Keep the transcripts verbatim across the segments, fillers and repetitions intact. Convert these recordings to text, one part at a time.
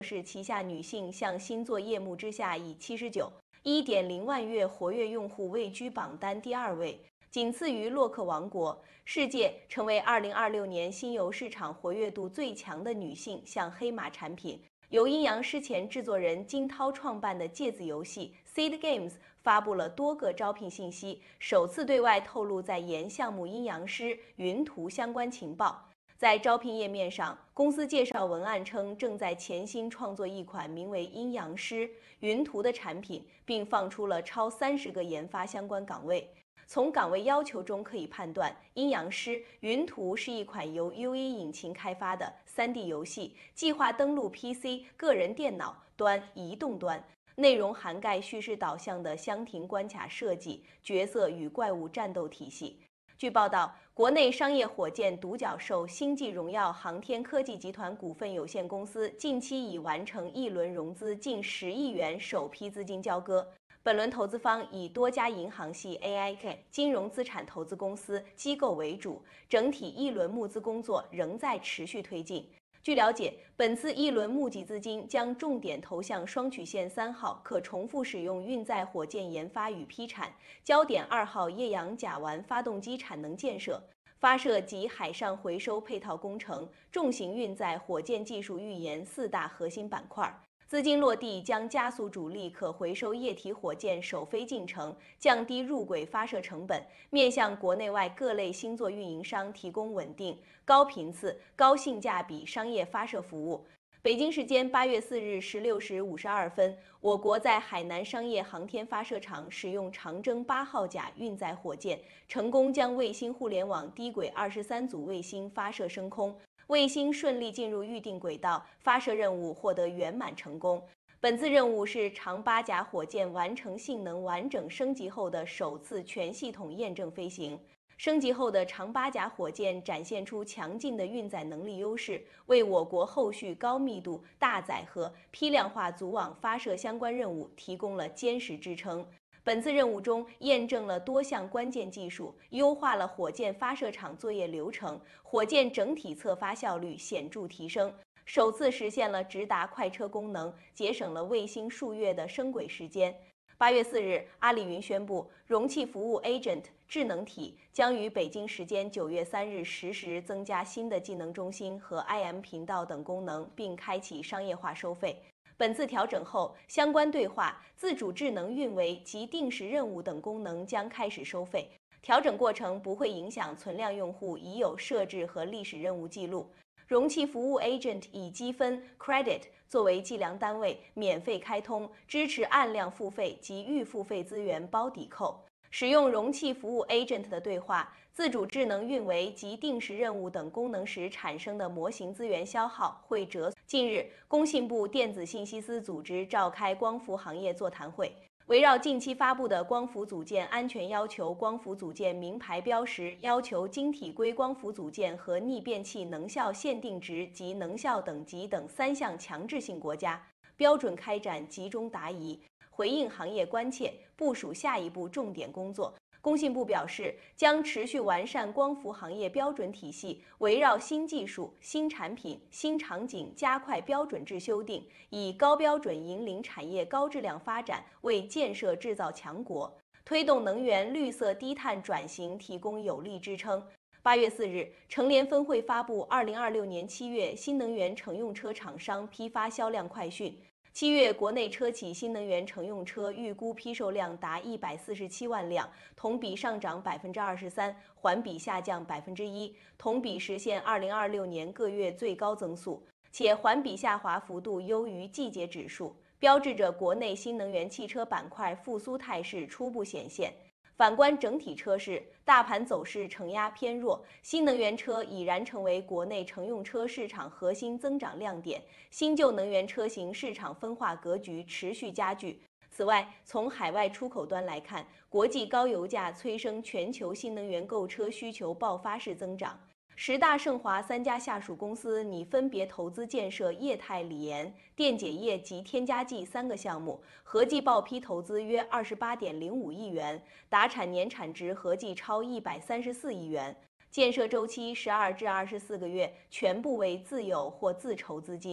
是旗下女性向新作夜幕之下以七十九点一点零万月活跃用户位居榜单第二位，仅次于洛克王国。世界成为二零二六年新游市场活跃度最强的女性向黑马产品。由阴阳师前制作人金涛创办的芥子游戏 Seed Games 发布了多个招聘信息，首次对外透露在研项目阴阳师云图相关情报。在招聘页面上，公司介绍文案称正在潜心创作一款名为阴阳师云图的产品，并放出了超三十个研发相关岗位。从岗位要求中可以判断，阴阳师云图是一款由 U E 引擎开发的 三 D 游戏，计划登陆 P C、个人电脑端、移动端。内容涵盖叙事导向的箱庭关卡设计、角色与怪物战斗体系。据报道，国内商业火箭独角兽星际荣耀航天科技集团股份有限公司近期已完成一轮融资近十亿元首批资金交割。本轮投资方以多家银行系 A I K 金融资产投资公司机构为主，整体一轮募资工作仍在持续推进。据了解，本次一轮募集资金将重点投向双曲线三号可重复使用运载火箭研发与批产，焦点二号液氧甲烷发动机产能建设、发射及海上回收配套工程、重型运载火箭技术预研四大核心板块。资金落地将加速主力可回收液体火箭首飞进程，降低入轨发射成本，面向国内外各类星座运营商提供稳定、高频次、高性价比商业发射服务。北京时间八月四日十六时五十二分，我国在海南商业航天发射场使用长征八号甲运载火箭，成功将卫星互联网低轨二十三组卫星发射升空。卫星顺利进入预定轨道，发射任务获得圆满成功。本次任务是长八甲火箭完成性能完整升级后的首次全系统验证飞行。升级后的长八甲火箭展现出强劲的运载能力优势，为我国后续高密度、大载荷、批量化组网发射相关任务提供了坚实支撑。本次任务中验证了多项关键技术，优化了火箭发射场作业流程，火箭整体测发效率显著提升，首次实现了直达快车功能，节省了卫星数月的升轨时间。八月四日，阿里云宣布，容器服务 Agent 智能体将于北京时间九月三日十时增加新的技能中心和 I M 频道等功能，并开启商业化收费。本次调整后，相关对话、自主智能运维及定时任务等功能将开始收费。调整过程不会影响存量用户已有设置和历史任务记录。容器服务 Agent 以积分 Credit 作为计量单位，免费开通，支持按量付费及预付费资源包抵扣。使用容器服务 Agent 的对话、自主智能运维及定时任务等功能时产生的模型资源消耗会折损。近日，工信部电子信息司组织召开光伏行业座谈会，围绕近期发布的光伏组件安全要求、光伏组件明牌标识要求、晶体硅光伏组件和逆变器能效限定值及能效等级等三项强制性国家标准开展集中答疑，回应行业关切，部署下一步重点工作。工信部表示，将持续完善光伏行业标准体系，围绕新技术、新产品、新场景加快标准制修订，以高标准引领产业高质量发展，为建设制造强国、推动能源绿色低碳转型提供有力支撑。八月四日，乘联分会发布二零二六年七月新能源乘用车厂商批发销量快讯。七月国内车企新能源乘用车预估批售量达一百四十七万辆，同比上涨百分之二十三，环比下降百分之一，同比实现二零二六年各月最高增速，且环比下滑幅度优于季节指数，标志着国内新能源汽车板块复苏态势初步显现。反观整体车市，大盘走势承压偏弱，新能源车已然成为国内乘用车市场核心增长亮点，新旧能源车型市场分化格局持续加剧。此外，从海外出口端来看，国际高油价催生全球新能源购车需求爆发式增长。十大盛华三家下属公司拟分别投资建设液态锂盐、电解液及添加剂三个项目，合计报批投资约二十八点零五亿元，达产年产值合计超一百三十四亿元，建设周期十二至二十四个月，全部为自有或自筹资金。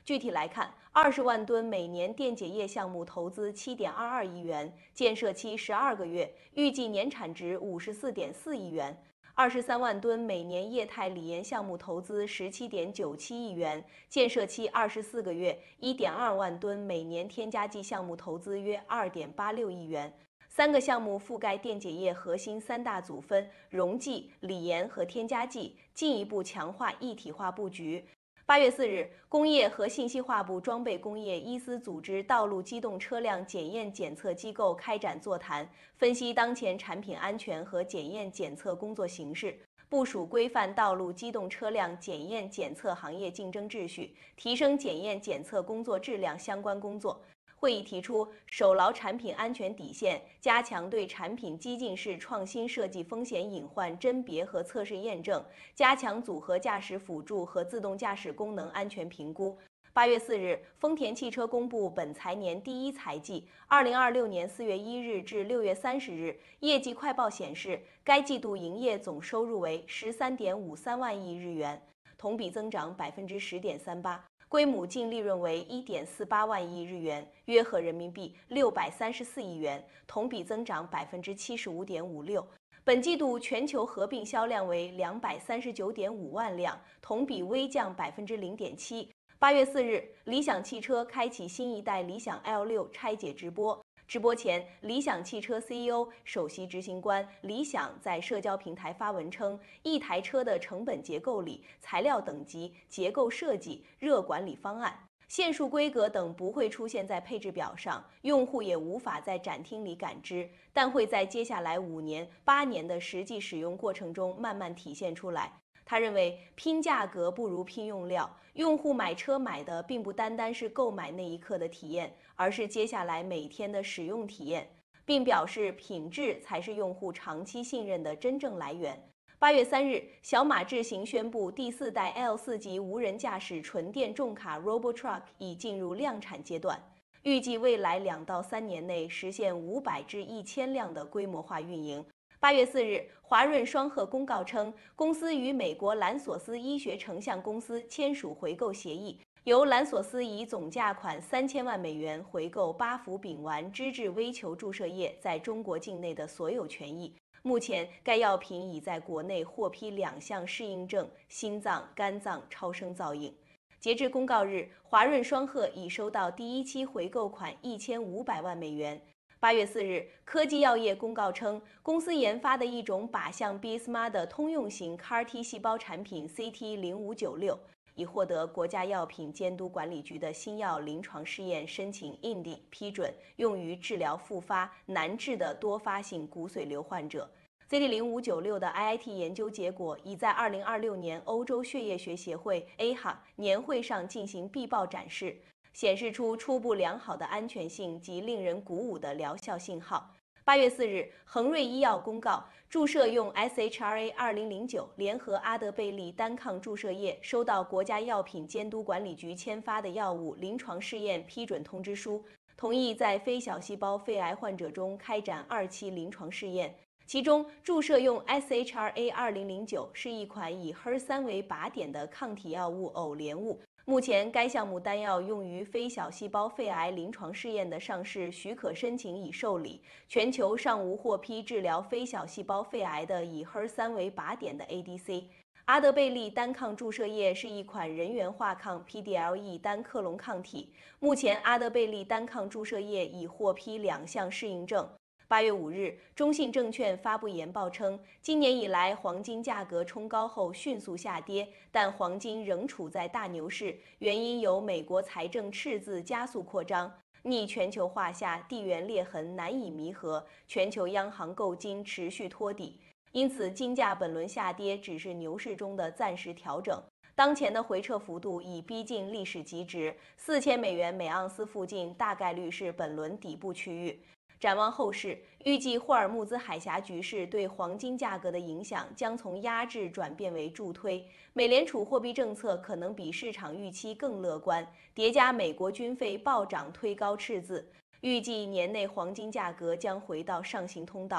具体来看，二十万吨每年电解液项目投资七点二二亿元，建设期十二个月，预计年产值五十四点四亿元。二十三万吨每年液态锂盐项目投资十七点九七亿元，建设期二十四个月，一点二万吨每年添加剂项目投资约二点八六亿元。三个项目覆盖电解液核心三大组分：溶剂、锂盐和添加剂，进一步强化一体化布局。八月四日，工业和信息化部装备工业一司组织道路机动车辆检验检测机构开展座谈，分析当前产品安全和检验检测工作形势，部署规范道路机动车辆检验检测行业竞争秩序，提升检验检测工作质量相关工作。会议提出，守牢产品安全底线，加强对产品激进式创新设计风险隐患甄别和测试验证，加强组合驾驶辅助和自动驾驶功能安全评估。八月四日，丰田汽车公布本财年第一财季，二零二六年四月一日至六月三十日业绩快报显示，该季度营业总收入为十三点五三万亿日元，同比增长百分之十点三八。规模净利润为一点四八万亿日元，约合人民币六百三十四亿元，同比增长百分之七十五点五六。本季度全球合并销量为两百三十九点五万辆，同比微降百分之零点七。八月四日，理想汽车开启新一代理想 L 六拆解直播。直播前，理想汽车 C E O、首席执行官李想在社交平台发文称，一台车的成本结构里，材料等级、结构设计、热管理方案、线束规格等不会出现在配置表上，用户也无法在展厅里感知，但会在接下来五年、八年的实际使用过程中慢慢体现出来。他认为，拼价格不如拼用料，用户买车买的并不单单是购买那一刻的体验，而是接下来每天的使用体验，并表示品质才是用户长期信任的真正来源。八月三日，小马智行宣布第四代 L 四 级无人驾驶纯电重卡 Robotruck 已进入量产阶段，预计未来两到三年内实现五百至一千辆的规模化运营。八月四日，华润双鹤公告称，公司与美国兰索斯医学成像公司签署回购协议，由兰索斯以总价款三千万美元回购巴福丙烷脂质微球注射液在中国境内的所有权益。目前，该药品已在国内获批两项适应症：心脏、肝脏超声造影。截至公告日，华润双鹤已收到第一期回购款一千五百万美元。八月四日，科技药业公告称，公司研发的一种靶向 B S M A 的通用型 C A R T 细胞产品 C T 零五九六已获得国家药品监督管理局的新药临床试验申请 I N D 批准，用于治疗复发难治的多发性骨髓瘤患者。C T 零五九六的 I I T 研究结果已在二零二六年欧洲血液学协会 A H A 年会上进行必报展示，显示出初步良好的安全性及令人鼓舞的疗效信号。八月四日，恒瑞医药公告，注射用 S H R A 二零零九联合阿德贝利单抗注射液收到国家药品监督管理局签发的药物临床试验批准通知书，同意在非小细胞肺癌患者中开展二期临床试验。其中，注射用 S H R A 二零零九是一款以 H E R 三 为靶点的抗体药物偶联物。目前，该项目单药用于非小细胞肺癌临床试验的上市许可申请已受理，全球尚无获批治疗非小细胞肺癌的以 H E R 三 为靶点的 A D C。阿德贝利单抗注射液是一款人源化抗 P D L E 单克隆抗体，目前阿德贝利单抗注射液已获批两项适应症。八月五日，中信证券发布研报称，今年以来黄金价格冲高后迅速下跌，但黄金仍处在大牛市，原因有美国财政赤字加速扩张，逆全球化下地缘裂痕难以弥合，全球央行购金持续托底，因此金价本轮下跌只是牛市中的暂时调整。当前的回撤幅度已逼近历史极值，四千美元每盎司附近大概率是本轮底部区域。展望后市，预计霍尔木兹海峡局势对黄金价格的影响将从压制转变为助推。美联储货币政策可能比市场预期更乐观，叠加美国军费暴涨推高赤字，预计年内黄金价格将回到上行通道。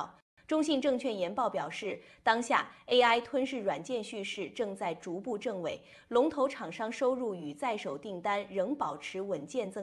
中信证券研报表示，当下 A I 吞噬软件叙事正在逐步正尾，龙头厂商收入与在手订单仍保持稳健增